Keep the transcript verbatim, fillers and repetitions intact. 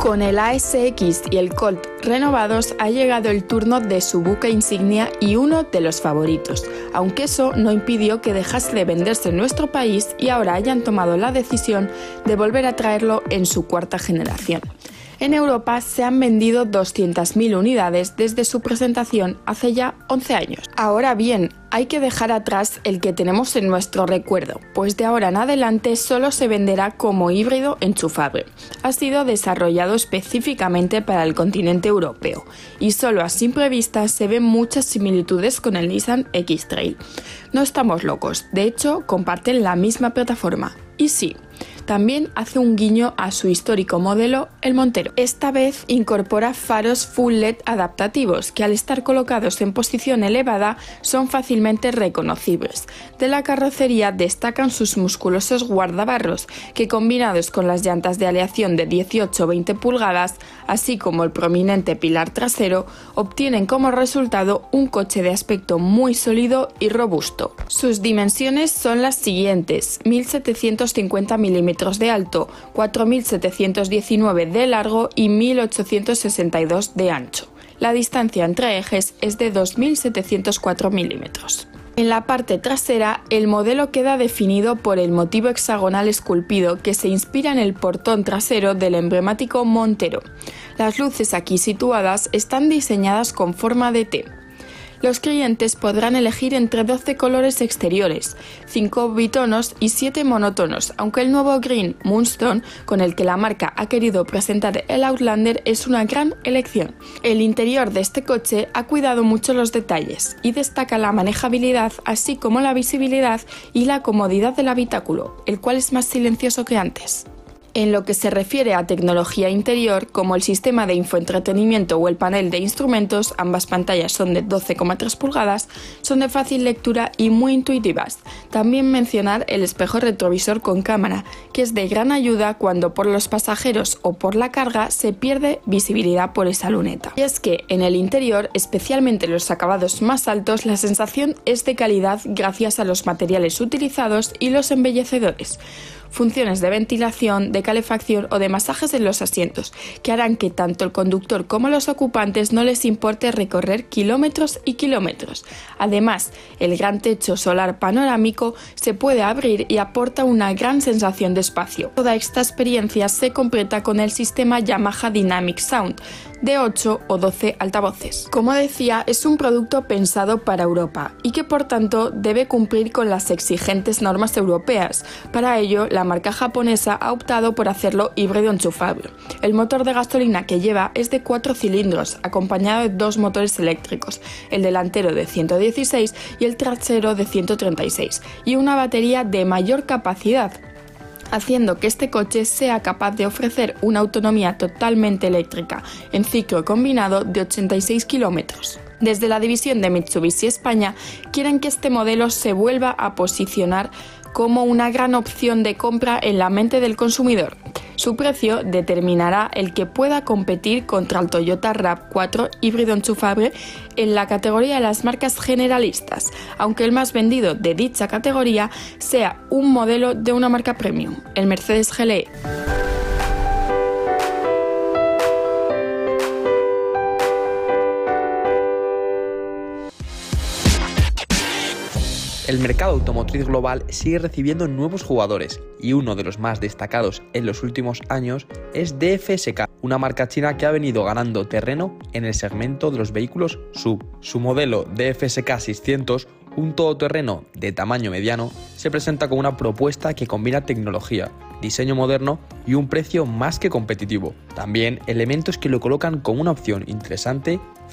Con el A S X y el Colt renovados ha llegado el turno de su buque insignia y uno de los favoritos, aunque eso no impidió que dejase de venderse en nuestro país y ahora hayan tomado la decisión de volver a traerlo en su cuarta generación. En Europa se han vendido doscientas mil unidades desde su presentación hace ya once años. Ahora bien, hay que dejar atrás el que tenemos en nuestro recuerdo, pues de ahora en adelante solo se venderá como híbrido enchufable. Ha sido desarrollado específicamente para el continente europeo y solo a simple vista se ven muchas similitudes con el Nissan X-Trail. No estamos locos, de hecho comparten la misma plataforma. Y sí, también hace un guiño a su histórico modelo, el Montero. Esta vez incorpora faros full L E D adaptativos que al estar colocados en posición elevada son fácilmente reconocibles. De la carrocería destacan sus musculosos guardabarros que, combinados con las llantas de aleación de dieciocho a veinte pulgadas, así como el prominente pilar trasero, obtienen como resultado un coche de aspecto muy sólido y robusto. Sus dimensiones son las siguientes: mil setecientos cincuenta milímetros de alto, cuatro mil setecientos diecinueve de largo y mil ochocientos sesenta y dos de ancho. La distancia entre ejes es de dos mil setecientos cuatro milímetros. En la parte trasera, el modelo queda definido por el motivo hexagonal esculpido que se inspira en el portón trasero del emblemático Montero. Las luces aquí situadas están diseñadas con forma de T. Los clientes podrán elegir entre doce colores exteriores, cinco bitonos y siete monótonos, aunque el nuevo Green Moonstone, con el que la marca ha querido presentar el Outlander, es una gran elección. El interior de este coche ha cuidado mucho los detalles y destaca la manejabilidad, así como la visibilidad y la comodidad del habitáculo, el cual es más silencioso que antes. En lo que se refiere a tecnología interior, como el sistema de infoentretenimiento o el panel de instrumentos, ambas pantallas son de doce coma tres pulgadas, son de fácil lectura y muy intuitivas. También mencionar el espejo retrovisor con cámara, que es de gran ayuda cuando por los pasajeros o por la carga se pierde visibilidad por esa luneta. Y es que en el interior, especialmente en los acabados más altos, la sensación es de calidad gracias a los materiales utilizados y los embellecedores. Funciones de ventilación, de calefacción o de masajes en los asientos, que harán que tanto el conductor como los ocupantes no les importe recorrer kilómetros y kilómetros. Además, el gran techo solar panorámico se puede abrir y aporta una gran sensación de espacio. Toda esta experiencia se completa con el sistema Yamaha Dynamic Sound, de ocho o doce altavoces. Como decía, es un producto pensado para Europa y que por tanto debe cumplir con las exigentes normas europeas. Para ello, la marca japonesa ha optado por hacerlo híbrido enchufable. El motor de gasolina que lleva es de cuatro cilindros, acompañado de dos motores eléctricos, el delantero de ciento dieciséis y el trasero de ciento treinta y seis, y una batería de mayor capacidad, haciendo que este coche sea capaz de ofrecer una autonomía totalmente eléctrica en ciclo combinado de ochenta y seis kilómetros. Desde la división de Mitsubishi España quieren que este modelo se vuelva a posicionar como una gran opción de compra en la mente del consumidor. Su precio determinará el que pueda competir contra el Toyota RAV cuatro híbrido enchufable en la categoría de las marcas generalistas, aunque el más vendido de dicha categoría sea un modelo de una marca premium, el Mercedes G L E. El mercado automotriz global sigue recibiendo nuevos jugadores y uno de los más destacados en los últimos años es D F S K, una marca china que ha venido ganando terreno en el segmento de los vehículos S U V. Su modelo D F S K seiscientos, un todoterreno de tamaño mediano, se presenta como una propuesta que combina tecnología, diseño moderno y un precio más que competitivo. También elementos que lo colocan como una opción interesante